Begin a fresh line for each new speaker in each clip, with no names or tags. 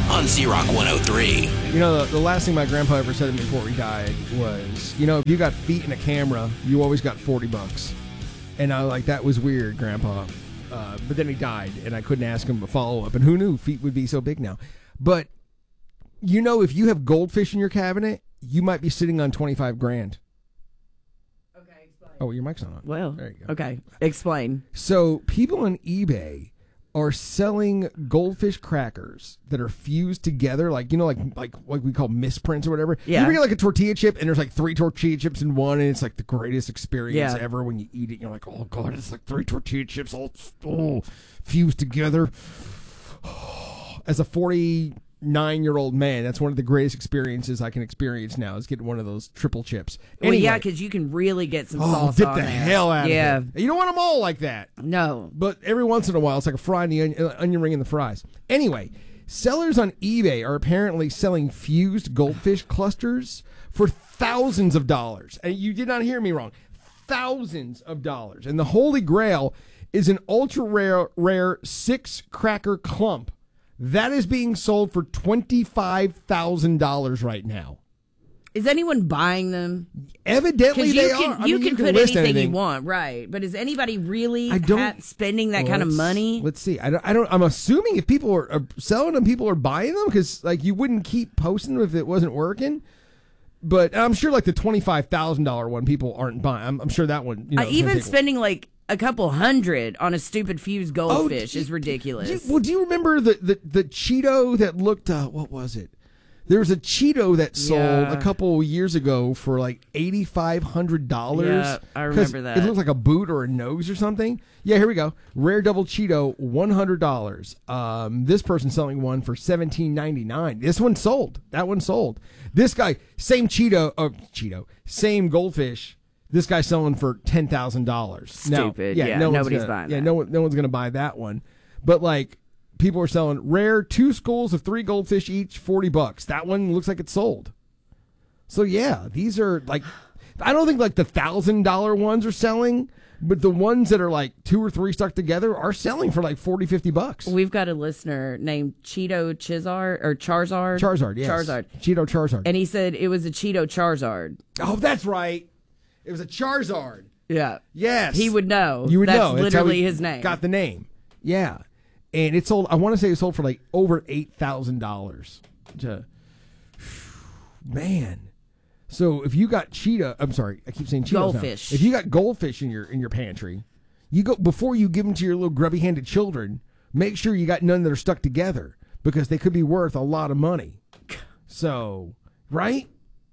on Z-Rock 103.
You know, the last thing my grandpa ever said to me before he died was, you know, if you got feet in a camera, you always got $40. And I was like, that was weird, Grandpa. But then he died, and I couldn't ask him a follow-up. And who knew feet would be so big now? But, you know, if you have goldfish in your cabinet, you might be sitting on $25,000.
Okay, explain.
Oh, your mic's not on.
Well,
there you go.
Okay, explain.
So people on eBay are selling goldfish crackers that are fused together, like, you know, like we call misprints or whatever.
Yeah.
You ever get like a tortilla chip and there's like 3 tortilla chips in one, and it's like the greatest experience
Yeah.
ever when you eat it. You're like, oh god, it's like 3 tortilla chips all fused together. As a 49-year-old man, that's one of the greatest experiences I can experience now, is getting one of those triple chips.
Well, yeah,
Anyway.
because you can really get some
Oh,
sauce
dip
on
the
there.
hell out
Yeah.
of it. You don't want them all like that.
No.
But every once in a while, it's like a fry in the onion ring in the fries. Anyway, sellers on eBay are apparently selling fused goldfish clusters for thousands of dollars. And you did not hear me wrong. Thousands of dollars. And the holy grail is an ultra rare 6-cracker clump that is being sold for $25,000 right now.
Is anyone buying them?
Evidently,
Because
they
you can,
are. I
you
mean,
can put
list
anything
anything.
you want, right? But is anybody really
I don't-
spending that
Well,
kind of
let's-
money?
Let's see. I don't. I'm assuming if people are selling them, people are buying them, because like you wouldn't keep posting them if it wasn't working. But I'm sure like the $25,000 one, people aren't buying. I'm sure that one. You know, is gonna
Even
take-
spending like a couple $100 on a stupid fused goldfish is ridiculous.
Do you remember the Cheeto that looked? What was it? There was a Cheeto that sold
Yeah.
a couple years ago for like $8,500.
Yeah, I remember that.
It looked like a boot or a nose or something. Yeah, here we go. Rare double Cheeto, $100. This person's selling one for $17.99. This one sold. That one sold. This guy, same same goldfish. This guy's selling for $10,000.
Stupid. Yeah, nobody's buying that.
No one's going to buy that one. But like, people are selling rare 2 schools of 3 goldfish each, $40. That one looks like it's sold. So yeah, these are like, I don't think like the $1,000 ones are selling, but the ones that are like 2 or 3 stuck together are selling for like $40, $50.
We've got a listener named Cheeto Charizard.
Charizard, yes.
Charizard.
Cheeto Charizard.
And he said it was a Cheeto Charizard.
Oh, that's right. It was a Charizard.
Yeah.
Yes.
He would know.
You would
That's
know. That's how
literally
he
his name.
Got the name. Yeah. And it sold, I want to say it sold for like over $8,000. Man. So if you got I keep saying Cheetos now.
Goldfish.
If you got goldfish in your pantry, you go, before you give them to your little grubby-handed children, make sure you got none that are stuck together, because they could be worth a lot of money. So, right?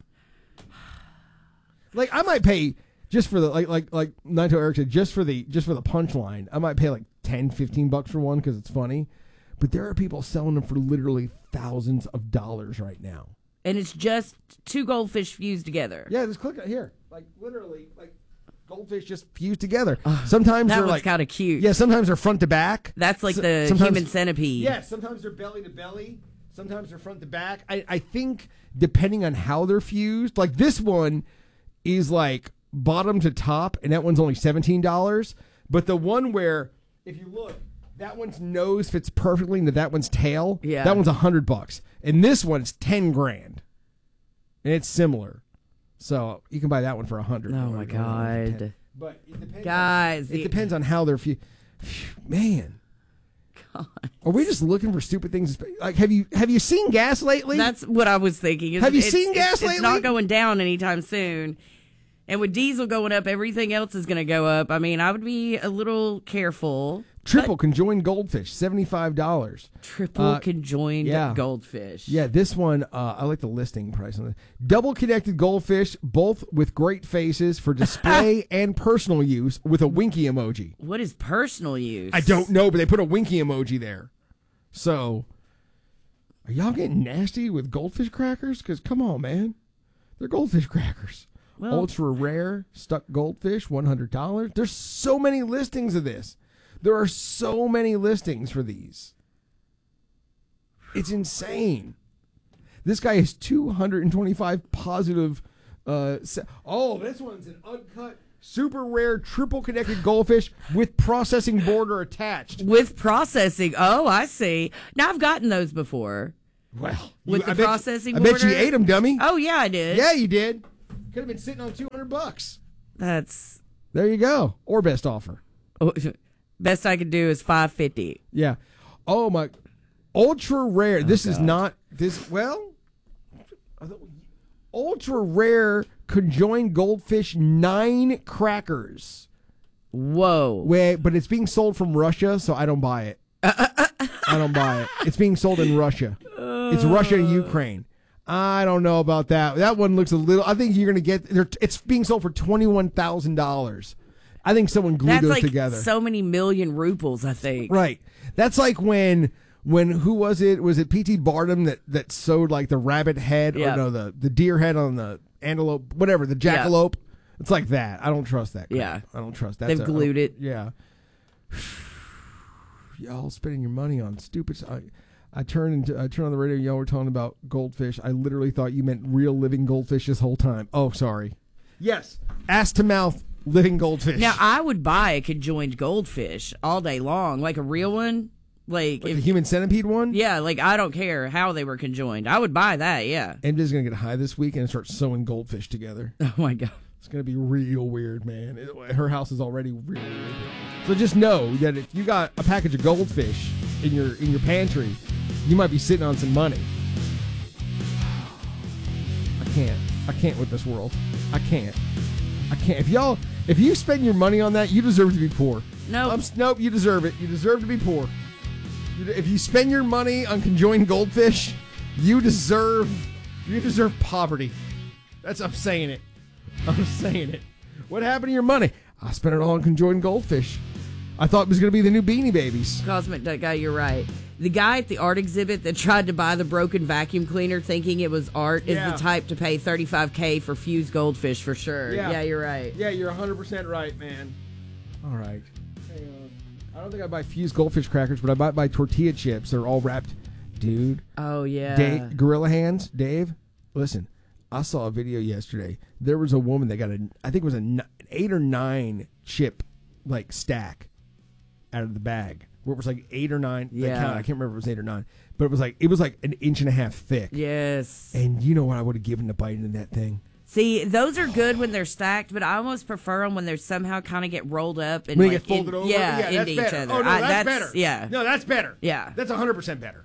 Like, I might pay just for the like Naito Eric said, just for the punchline, I might pay like $10-15 for one because it's funny. But there are people selling them for literally thousands of dollars right now.
And it's just 2 goldfish fused together.
Yeah, just click it here. Like, literally, like, goldfish just fused together. Sometimes
That
they're
one's
like
kind of cute.
Yeah, sometimes they're front to back.
That's like the
sometimes-
human centipede.
Yeah, sometimes they're belly to belly. Sometimes they're front to back. I think depending on how they're fused, like this one is like bottom to top, and that one's only $17. But the one where, if you look, that one's nose fits perfectly into that one's tail.
Yeah.
That one's $100, and this one's $10,000, and it's similar. So you can buy that one for $100.
Oh my God.
But it depends.
Guys,
It depends on how they're fused. Man.
God.
Are we just looking for stupid things? Like, have you seen gas lately?
That's what I was thinking.
Have you seen gas lately?
It's not going down anytime soon. And with diesel going up, everything else is going to go up. I mean, I would be a little careful.
Triple conjoined goldfish, $75.
Triple conjoined
yeah.
goldfish.
Yeah, this one, I like the listing price on it. Double connected goldfish, both with great faces for display and personal use, with a winky emoji.
What is personal use?
I don't know, but they put a winky emoji there. So, are y'all getting nasty with goldfish crackers? Because, come on, man. They're goldfish crackers.
Well,
Ultra rare stuck goldfish, $100. There's so many listings of this. There are so many listings for these. It's insane. This guy has 225 positive. This one's an uncut, super rare, triple connected goldfish with processing border attached.
with processing. Oh, I see. Now, I've gotten those before.
Well,
with the processing
I bet
order.
you ate them, dummy.
Oh yeah, I did.
Yeah, you did. Could have been sitting on $200.
That's
There you go. Or best offer.
best I could do is $5.50.
Yeah. Oh my, ultra rare. This is not this. Well, ultra rare conjoined goldfish 9 crackers.
Whoa.
Wait, but it's being sold from Russia, so I don't buy it. I don't buy it. It's being sold in Russia. It's Russia and Ukraine. I don't know about that. That one looks a little. I think you're gonna get. It's being sold for $21,000. I think someone glued
That's
those
like
together.
so many million rubles, I think.
Right. That's like when who was it? Was it P.T. Barnum that sewed like the rabbit head or no the deer head on the antelope, whatever, the jackalope? It's like that. I don't trust that crap.
Yeah.
I don't trust that.
They've glued it.
Yeah. Y'all spending your money on stupid. I turned on the radio. Y'all were talking about goldfish. I literally thought you meant real living goldfish this whole time. Oh, sorry. Yes, ass to mouth living goldfish.
Now I would buy a conjoined goldfish all day long, like a real one, like
the human centipede one.
Yeah, like I don't care how they were conjoined. I would buy that. Yeah.
MJ's gonna get high this week and start sewing goldfish together.
Oh my god.
It's going to be real weird, man. Her house is already real weird. So just know that if you got a package of goldfish in your pantry, you might be sitting on some money. I can't with this world. I can't. If you spend your money on that, you deserve to be poor. Nope, you deserve it. You deserve to be poor. If you spend your money on conjoined goldfish, you deserve poverty. I'm saying it. I'm saying it. What happened to your money? I spent it all on conjoined goldfish. I thought it was going to be the new Beanie Babies.
Cosmic Duck Guy, you're right. The guy at the art exhibit that tried to buy the broken vacuum cleaner thinking it was art is the type to pay $35K for fused goldfish for sure. Yeah, you're right.
Yeah, you're 100% right, man. All right. Hang on. I don't think I buy fused goldfish crackers, but I might buy tortilla chips. They're all wrapped. Dude.
Oh, yeah.
Gorilla Hands, Dave, listen. I saw a video yesterday. There was a woman that got I think it was an 8 or 9 chip like stack out of the bag. Where it was like 8 or 9.
Yeah.
I can't remember if it was 8 or 9. But it was like an inch and a half thick.
Yes.
And you know what I would have given to bite into that thing?
See, those are good when they're stacked, but I almost prefer them when they somehow kind of get rolled up and
when they get folded over.
Yeah, into each other.
Oh no, that's better.
Yeah.
No, that's better.
Yeah.
That's 100% better.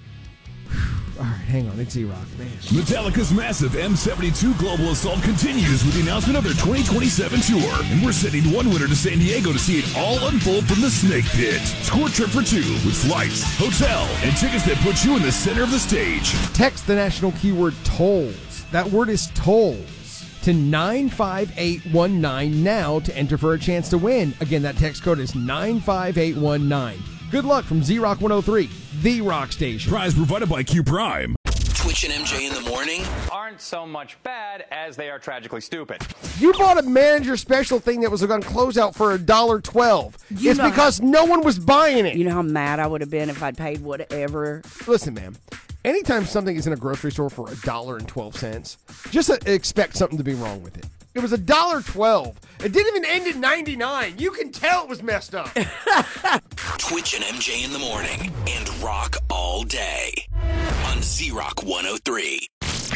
All right, hang on. It's Z-Rock, man.
Metallica's massive M72 Global Assault continues with the announcement of their 2027 tour. And we're sending one winner to San Diego to see it all unfold from the Snake Pit. Score trip for 2 with flights, hotel, and tickets that put you in the center of the stage.
Text the national keyword tolls. That word is tolls to 95819 now to enter for a chance to win. Again, that text code is 95819. Good luck from Z-Rock 103, the rock station.
Prize provided by Q Prime.
Twitch and MJ in the morning
aren't so much bad as they are tragically stupid.
You bought a manager special thing that was on closeout for $1.12. It's because no one was buying it.
You know how mad I would have been if I'd paid whatever.
Listen, man. Anytime something is in a grocery store for $1.12, just expect something to be wrong with it. It was $1.12. It didn't even end at 99. You can tell it was messed up.
Twitch and MJ in the morning and rock all day on Z-Rock 103.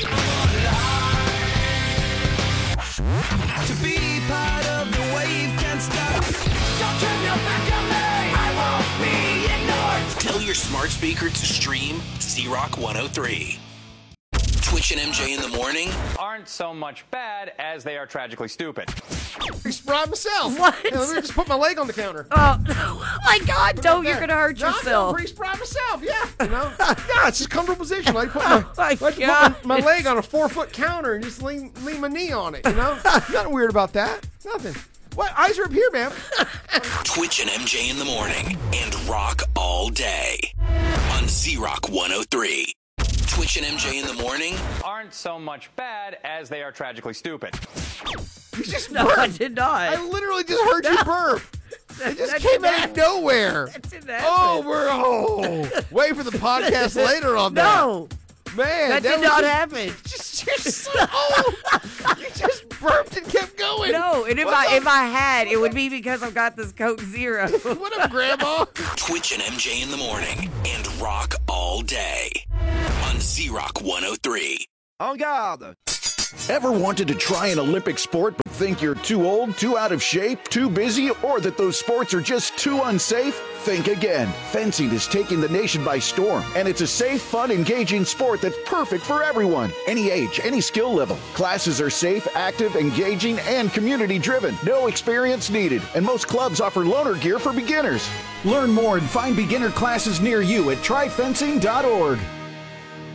To be part of the wave can't stop. Don't turn your back on me. I won't be ignored.
Tell your smart speaker to stream Z-Rock 103. Twitch and MJ in the morning
aren't so much bad as they are tragically stupid.
I sprayed myself.
What?
Hey, let me just put my leg on the counter.
Oh my God! Don't! You're gonna hurt yourself.
I'm spray myself. Yeah, you know. Yeah, it's just a comfortable position. I put my,
God.
my leg on a 4-foot counter and just lean my knee on it. You know, nothing weird about that. Nothing. What? Eyes are up here, man.
Twitch and MJ in the morning and rock all day on Z-Rock 103. Twitch and MJ in the morning
aren't so much bad as they are tragically stupid.
You just
No,
burped.
I did not.
I literally just heard you burp. It just came out of nowhere.
That didn't happen.
Wait for the podcast later on that.
No,
Man,
that did not happen.
you just burped and kept going.
No, and if I had, it would be because I've got this Coke Zero.
What up, Grandma?
Twitch and MJ in the morning and rock all day on Z-Rock 103.
En garde!
Ever wanted to try an Olympic sport but think you're too old, too out of shape, too busy, or that those sports are just too unsafe? Think again. Fencing is taking the nation by storm, and it's a safe, fun, engaging sport that's perfect for everyone. Any age, any skill level. Classes are safe, active, engaging, and community-driven. No experience needed, and most clubs offer loaner gear for beginners. Learn more and find beginner classes near you at tryfencing.org.